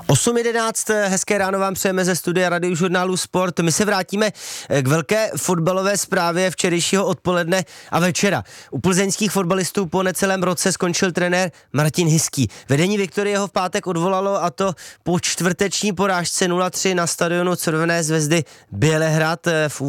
8:11, hezké ráno vám přejeme ze studia Radiožurnálu Sport. My se vrátíme k velké fotbalové zprávě včerejšího odpoledne a večera. U plzeňských fotbalistů po necelém roce skončil trenér Martin Hiský. Vedení Viktorie ho v pátek odvolalo, a to po čtvrteční porážce 0-3 na stadionu Červené Zvezdy Bělehrad v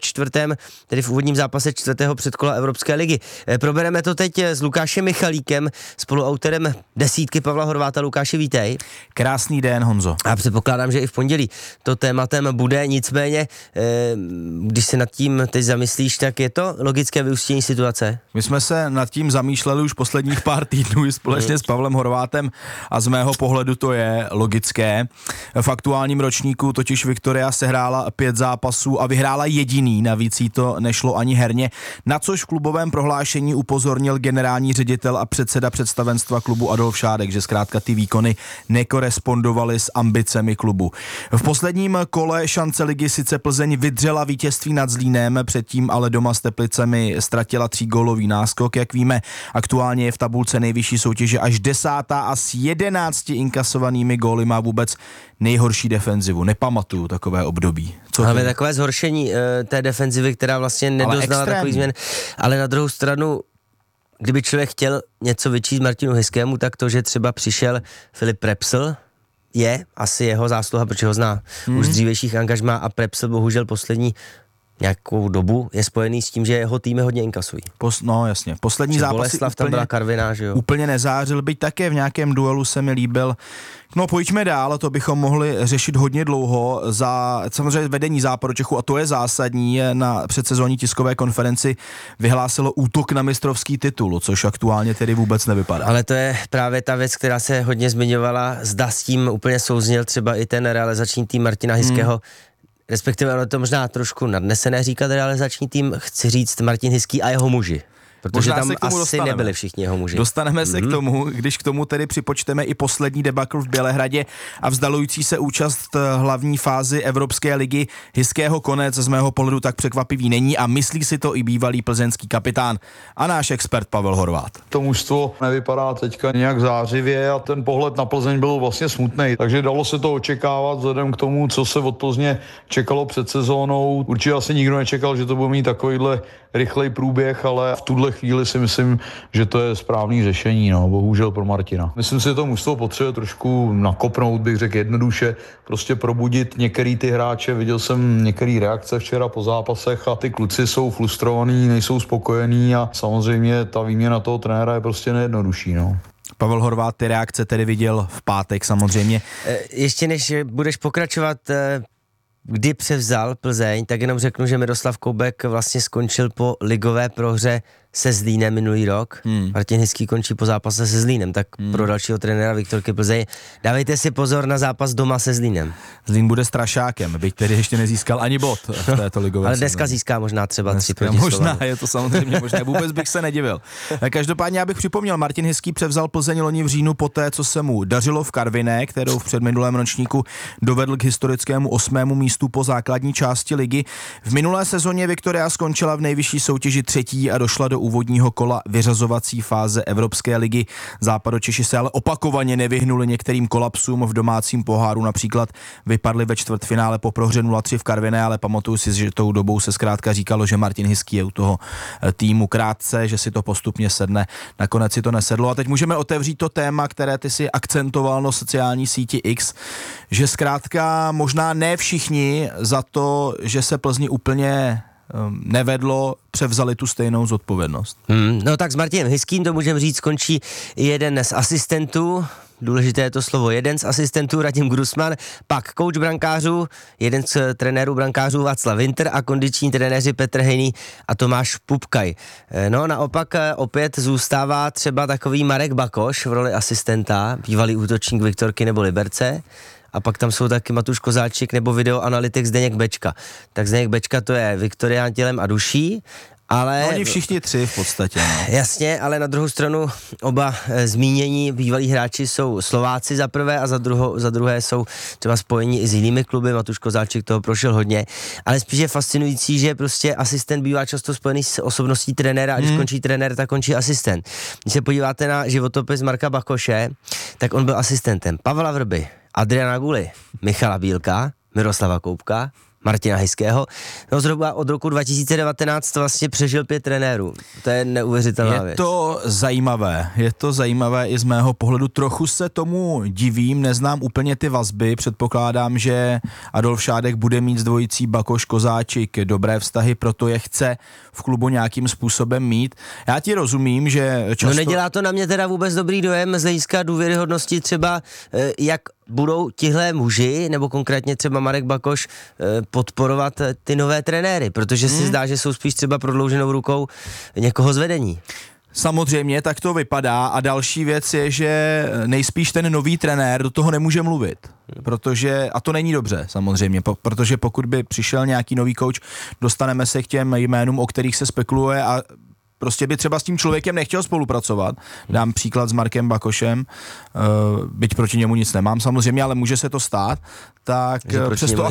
úvodním zápase čtvrtého předkola Evropské ligy. Probereme to teď s Lukášem Michalíkem, spoluautorem desítky Pavla Horváta. Lukáši, vítej. Krásný den, Honzo. A předpokládám, že i v pondělí to tématem bude, nicméně, když se nad tím teď zamyslíš, tak je to logické vyústění situace? My jsme se nad tím zamýšleli už posledních pár týdnů společně s Pavlem Horvátem a z mého pohledu to je logické. V aktuálním ročníku totiž Viktoria sehrála 5 zápasů a vyhrála jediný, navíc jí to nešlo ani herně, na což v klubovém prohlášení upozornil generální ředitel a předseda představenstva klubu Adolf Šádek, že zkrátka ty výkony nekorespondovaly s ambicemi klubu. V posledním kole šance ligy sice Plzeň vydřela vítězství nad Zlínem, předtím ale doma s Teplicemi ztratila 3gólový náskok. Jak víme, aktuálně je v tabulce nejvyšší soutěže až 10. a s 11 inkasovanými góly má vůbec nejhorší defenzivu. Nepamatuju takové období. Máme takové zhoršení té defenzivy, která vlastně nedoznala takových změn, ale na druhou stranu, kdyby člověk chtěl něco vyčíst Martinu Hiskému, tak to, že třeba přišel Filip Prepsl, je asi jeho zásluha, protože ho zná už z dřívějších angažmá, a Prepsl bohužel poslední nějakou dobu je spojený s tím, že jeho týmy hodně inkasují. No jasně, poslední zápasy Boleslav, tam byla Karviná, že jo? Úplně nezářil, byť také v nějakém duelu se mi líbil. No pojďme dál, to bychom mohli řešit hodně dlouho. Za samozřejmě vedení Západočechu, a to je zásadní, na předsezónní tiskové konferenci vyhlásilo útok na mistrovský titul, což aktuálně tedy vůbec nevypadá. Ale to je právě ta věc, která se hodně zmiňovala, zda s tím úplně souzněl třeba i ten realizační tým Martina Hiského. Respektive ale to možná trošku nadnesené říkat realizační tým, chci říct Martin Hiský a jeho muži. Protože možná tam asi dostaneme. Nebyli všichni jeho muži. Dostaneme se k tomu, když k tomu tedy připočteme i poslední debakl v Bělehradě a vzdalující se účast hlavní fázi Evropské ligy. Hiského konec z mého pohledu tak překvapivý není a myslí si to i bývalý plzeňský kapitán a náš expert Pavel Horvát. To mužstvo nevypadá teďka nějak zářivě a ten pohled na Plzeň byl vlastně smutný, takže dalo se to očekávat vzhledem k tomu, co se od Plzně čekalo před sezónou. Určitě asi nikdo nečekal, že to bude mít takovýhle rychlej průběh, ale v tuhle chvíli si myslím, že to je správný řešení, bohužel pro Martina. Myslím si, že to mužstvo potřebuje trošku nakopnout, bych řekl jednoduše, prostě probudit některý ty hráče. Viděl jsem některé reakce včera po zápasech a ty kluci jsou frustrovaní, nejsou spokojení a samozřejmě ta výměna toho trenéra je prostě nejednodušší. Pavel Horvát ty reakce tedy viděl v pátek samozřejmě. Ještě než budeš pokračovat, kdy převzal Plzeň, tak jenom řeknu, že Miroslav Koubek vlastně skončil po ligové prohře se Zlínem minulý rok. Martin Hiský končí po zápase se Zlínem, tak pro dalšího trenéra Viktorky Plzeň dávejte si pozor na zápas doma se Zlínem. Zlín bude strašákem, byť tedy ještě nezískal ani bod v této ligové ale dneska získá možná třeba 3 proti Možná, Slovanu. je to samozřejmě možné, vůbec bych se nedivil. Každopádně já bych připomněl, Martin Hiský převzal Plzeň loni v říjnu poté, co se mu dařilo v Karviné, kterou v předminulém ročníku dovedl k historickému 8. místu po základní části ligy. V minulé sezóně Viktoria skončila v nejvyšší soutěži 3. a došla do úvodního kola vyřazovací fáze Evropské ligy. Západočeši se ale opakovaně nevyhnuli některým kolapsům v domácím poháru, například vypadli ve čtvrtfinále po prohře 0-3 v Karviné, ale pamatuju si, že tou dobou se zkrátka říkalo, že Martin Hiský je u toho týmu krátce, že si to postupně sedne. Nakonec si to nesedlo a teď můžeme otevřít to téma, které ty si akcentoval na sociální síti X, že zkrátka možná ne všichni za to, že se Plzni úplně nevedlo, převzali tu stejnou zodpovědnost. No tak s Martinem Hiským, to můžeme říct, skončí jeden z asistentů, důležité je to slovo, jeden z asistentů Radim Grusman, pak kouč brankářů, jeden z trenérů brankářů Václav Winter a kondiční trenéři Petr Hejný a Tomáš Pupkaj. No naopak opět zůstává třeba takový Marek Bakoš v roli asistenta, bývalý útočník Viktorky nebo Liberce. A pak tam jsou taky Matuš Kozáček nebo videoanalytik Zdeněk Bečka. Tak Zdeněk Bečka to je Viktorián tělem a duší, ale... No, oni všichni 3 v podstatě. Jasně, ale na druhou stranu oba zmínění bývalí hráči jsou Slováci za prvé a za druhé jsou třeba spojení i s jinými kluby. Matuš Kozáček toho prošel hodně, ale spíš je fascinující, že prostě asistent bývá často spojený s osobností trenéra a když končí trenér, tak končí asistent. Když se podíváte na životopis Marka Bakoše, tak on byl asistentem Pavla Vrby, Adriana Guly, Michala Bílka, Miroslava Koubka, Martina Hyského. No zhruba od roku 2019 vlastně přežil 5 trenérů. To je neuvěřitelná věc. Je to zajímavé i z mého pohledu. Trochu se tomu divím, neznám úplně ty vazby. Předpokládám, že Adolf Šádek bude mít s dvojicí Bakoš-Kozáčik dobré vztahy, proto je chce v klubu nějakým způsobem mít. Já ti rozumím, že často... No nedělá to na mě teda vůbec dobrý dojem z hlediska důvěryhodnosti třeba, jak budou tihle muži, nebo konkrétně třeba Marek Bakoš, podporovat ty nové trenéry, protože si zdá, že jsou spíš třeba prodlouženou rukou někoho z vedení. Samozřejmě, tak to vypadá a další věc je, že nejspíš ten nový trenér do toho nemůže mluvit, protože, a to není dobře samozřejmě, protože pokud by přišel nějaký nový coach, dostaneme se k těm jménům, o kterých se spekuluje a prostě by třeba s tím člověkem nechtěl spolupracovat. Dám příklad s Markem Bakošem, byť proti němu nic nemám samozřejmě, ale může se to stát, tak přesto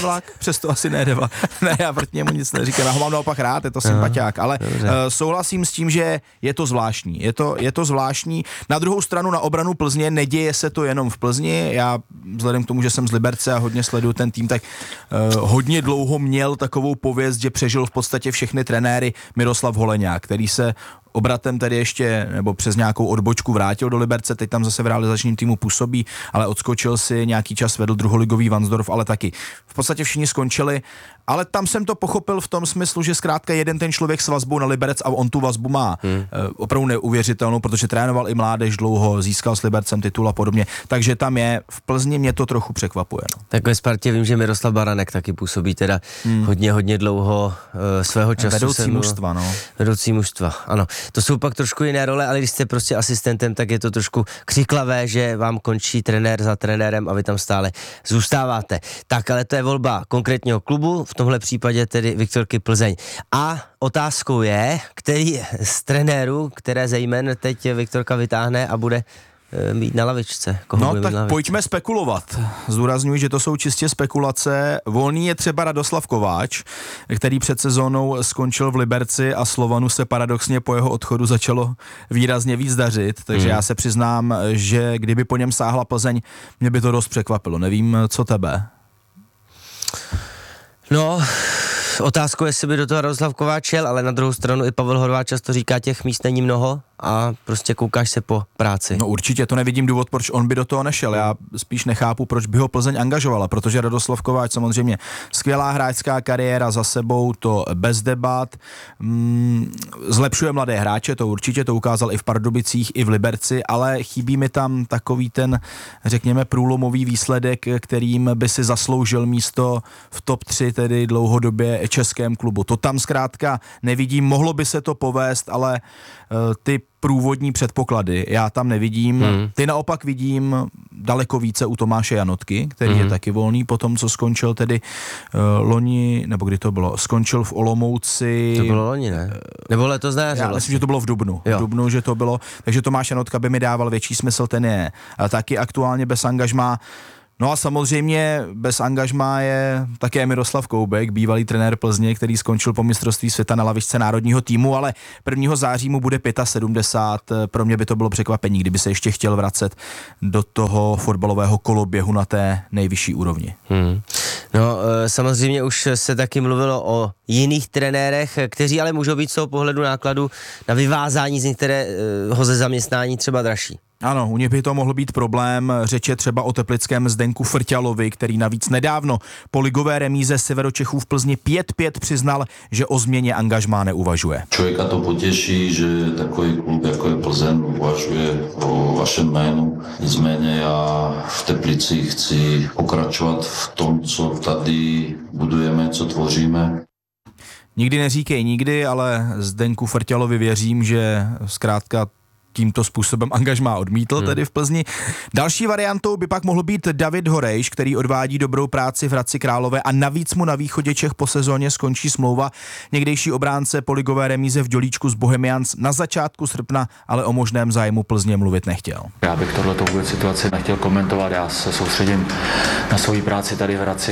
asi nejede vlak. Ne, já proti němu nic neříkám, já ho mám naopak rád, je to sympatiák, ale souhlasím s tím, že je to zvláštní. Je to zvláštní. Na druhou stranu na obranu Plzně neděje se to jenom v Plzni. Já vzhledem k tomu, že jsem z Liberce a hodně sleduju ten tým, tak hodně dlouho měl takovou pověst, že přežil v podstatě všechny trenéry Miroslav Holeňák, který se obratem tedy ještě, nebo přes nějakou odbočku vrátil do Liberce, teď tam zase v realizačním týmu působí, ale odskočil si, nějaký čas vedl druholigový Vansdorf, ale taky. V podstatě všichni skončili, ale tam jsem to pochopil v tom smyslu, že zkrátka jeden ten člověk s vazbou na Liberec a on tu vazbu má opravdu neuvěřitelnou, protože trénoval i mládež dlouho, získal s Libercem titul a podobně, takže tam je, v Plzni mě to trochu překvapuje. No. Tak ve Spartě vím, že Miroslav Baranek taky působí teda hodně dlouho svého času. Vedoucí mužstva, ano. To jsou pak trošku jiné role, ale když jste prostě asistentem, tak je to trošku křiklavé, že vám končí trenér za trenérem a vy tam stále zůstáváte. Tak, ale to je volba konkrétního klubu, v tomhle případě tedy Viktorky Plzeň. A otázkou je, který z trenérů, které zejména teď Viktorka vytáhne a bude mít na lavičce. No tak pojďme spekulovat. Zdůrazňuji, že to jsou čistě spekulace. Volný je třeba Radoslav Kováč, který před sezónou skončil v Liberci a Slovanu se paradoxně po jeho odchodu začalo výrazně víc dařit, takže já se přiznám, že kdyby po něm sáhla Plzeň, mě by to dost překvapilo. Nevím, co tebe. No, otázkou je, jestli by do toho Radoslav Kováč šel, ale na druhou stranu i Pavel Horváth často říká, těch míst není mnoho a prostě koukáš se po práci. No určitě, to nevidím důvod, proč on by do toho nešel. Já spíš nechápu, proč by ho Plzeň angažovala, protože Radoslav Kováč samozřejmě skvělá hráčská kariéra za sebou, to bez debat, zlepšuje mladé hráče, to určitě, to ukázal i v Pardubicích, i v Liberci, ale chybí mi tam takový ten, řekněme, průlomový výsledek, kterým by si zasloužil místo v top 3, tedy dlouhodobě českém klubu. To tam zkrátka nevidím, mohlo by se to povést, ale ty průvodní předpoklady já tam nevidím. Ty naopak vidím daleko více u Tomáše Janotky, který je taky volný po tom, co skončil tedy loni, nebo kdy to bylo, skončil v Olomouci. To bylo loni, ne? Nebo letos na jaře. Já myslím, že to bylo v dubnu. V dubnu, že to bylo. Takže Tomáš Janotka by mi dával větší smysl, ten je taky aktuálně bez angažmá. No a samozřejmě bez angažmá je také Miroslav Koubek, bývalý trenér Plzně, který skončil po mistrovství světa na lavičce národního týmu, ale 1. září mu bude 75. Pro mě by to bylo překvapení, kdyby se ještě chtěl vracet do toho fotbalového koloběhu na té nejvyšší úrovni. No samozřejmě už se taky mluvilo o jiných trenérech, kteří ale můžou být z toho pohledu nákladu na vyvázání z některého ze zaměstnání třeba dražší. Ano, u nich by to mohl být problém. Řeč je třeba o teplickém Zdenku Frťalovi, který navíc nedávno po ligové remíze Severočechů v Plzni 5-5 přiznal, že o změně angažmá neuvažuje. Člověka to potěší, že takový klub, jako je Plzeň, uvažuje o vašem jménu. Nicméně já v Teplici chci pokračovat v tom, co tady budujeme, co tvoříme. Nikdy neříkej nikdy, ale Zdenku Frťalovi věřím, že zkrátka tímto způsobem angažmá odmítl tedy v Plzni. Další variantou by pak mohl být David Horejš, který odvádí dobrou práci v Hradci Králové a navíc mu na východě Čech po sezóně skončí smlouva. Někdejší obránce po ligové remíze v Dělíčku z Bohemians na začátku srpna, ale o možném zájmu Plzně mluvit nechtěl. Já bych tohleto vůbec situaci nechtěl komentovat, já se soustředím na svou práci tady v Hradci.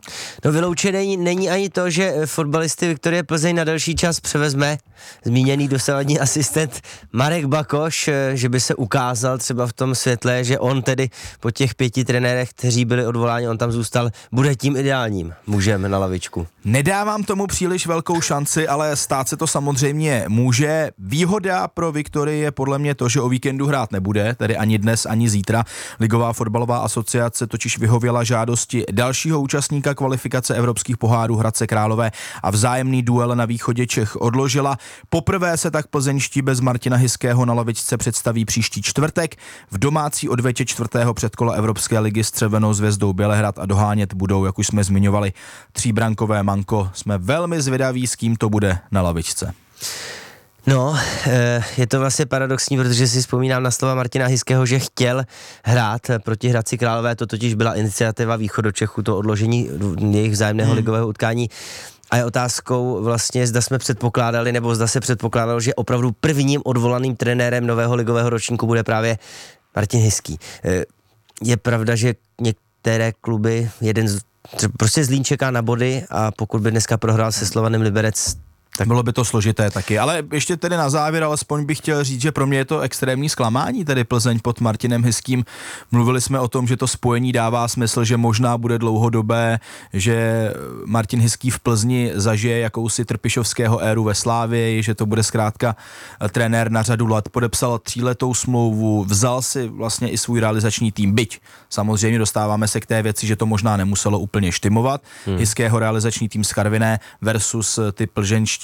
No vyloučené není ani to, že fotbalisty Viktorie Plzeň na delší čas převezme zmíněný dosavadní asistent Marek Bakoš, že by se ukázal třeba v tom světle, že on tedy po těch 5 trenérech, kteří byli odvoláni, on tam zůstal, bude tím ideálním mužem na lavičku. Nedávám tomu příliš velkou šanci, ale stát se to samozřejmě může. Výhoda pro Viktorii je podle mě to, že o víkendu hrát nebude, tedy ani dnes, ani zítra. Ligová fotbalová asociace totiž vyhověla žádosti dalšího účastníka kvalifikace evropských pohárů Hradce Králové a vzájemný duel na východě Čech odložila. Poprvé se tak plzeňští bez Martina Hyského na lavičce představí příští čtvrtek v domácí odvetě 4. předkola Evropské ligy s Červenou zvězdou Bělehrad a dohánět budou, jak už jsme zmiňovali, tříbrankové manko. Jsme velmi zvědaví, s kým to bude na lavičce. No, je to vlastně paradoxní, protože si vzpomínám na slova Martina Hyského, že chtěl hrát proti Hradci Králové, to totiž byla iniciativa Východočechu, to odložení jejich vzájemného ligového utkání. A je otázkou vlastně, zda jsme předpokládali, nebo zda se předpokládalo, že opravdu prvním odvolaným trenérem nového ligového ročníku bude právě Martin Hyský. Je pravda, že některé kluby, prostě Zlín čeká na body a pokud by dneska prohrál se Slovanem Liberec, tak bylo by to složité taky, ale ještě tedy na závěr, alespoň bych chtěl říct, že pro mě je to extrémní zklamání, tedy Plzeň pod Martinem Hyským. Mluvili jsme o tom, že to spojení dává smysl, že možná bude dlouhodobé, že Martin Hyský v Plzni zažije jakousi trpišovského éru ve Slávii, že to bude zkrátka trenér na řadu let, podepsal 3letou smlouvu, vzal si vlastně i svůj realizační tým, byť samozřejmě dostáváme se k té věci, že to možná nemuselo úplně štimovat. Hyského realizační tým z Karviné versus ty plzeňští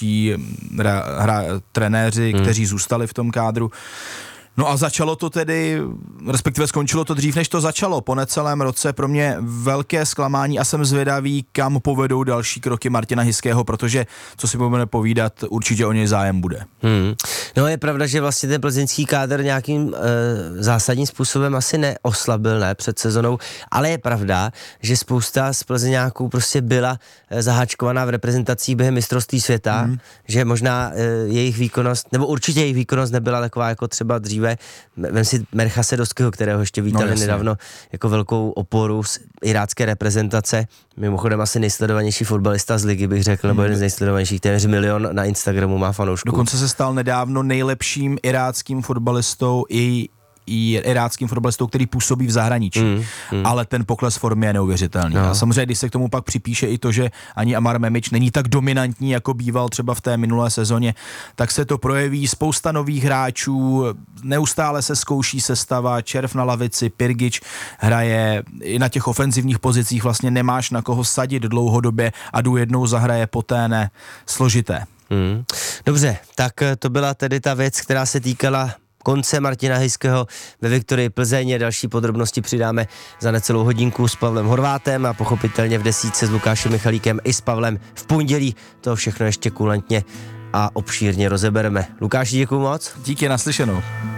trenéři, kteří zůstali v tom kádru. No a začalo to tedy, respektive skončilo to dřív, než to začalo. Po necelém roce pro mě velké zklamání a jsem zvědavý, kam povedou další kroky Martina Hyského, protože, co si budeme povídat, určitě o něj zájem bude. No je pravda, že vlastně ten plzeňský kádr nějakým zásadním způsobem asi neoslabil, před sezonou, ale je pravda, že spousta z plzeňáků prostě byla zaháčkovaná v reprezentacích během mistrovství světa, že možná jejich výkonnost, nebo určitě jejich výkonnost nebyla taková jako třeba dříve. Vem si Mercha Sedovského, kterého ještě vítali nedávno jako velkou oporu z irácké reprezentace. Mimochodem asi nejsledovanější fotbalista z ligy, bych řekl, nebo jeden z nejsledovanějších, téměř 1 milion na Instagramu má fanoušků. Dokonce se stal nedávno nejlepším iráckým fotbalistou i iráckým fotbalistou, který působí v zahraničí. Ale ten pokles formy je neuvěřitelný. No. A samozřejmě, když se k tomu pak připíše i to, že ani Amar Memič není tak dominantní, jako býval třeba v té minulé sezóně, tak se to projeví. Spousta nových hráčů, neustále se zkouší sestava, Červ na lavici, Pirgič hraje, i na těch ofenzivních pozicích vlastně nemáš na koho sadit dlouhodobě a jednou zahraje, poté ne. Složité. Dobře, tak to byla tedy ta věc, která se týkala konce Martina Hyského ve Viktorii Plzeň. Další podrobnosti přidáme za necelou hodinku s Pavlem Horvátem a pochopitelně v 10 s Lukášem Michalíkem i s Pavlem v pondělí. To všechno ještě kulantně a obšírně rozebereme. Lukáši, děkuju moc. Díky, naslyšenou.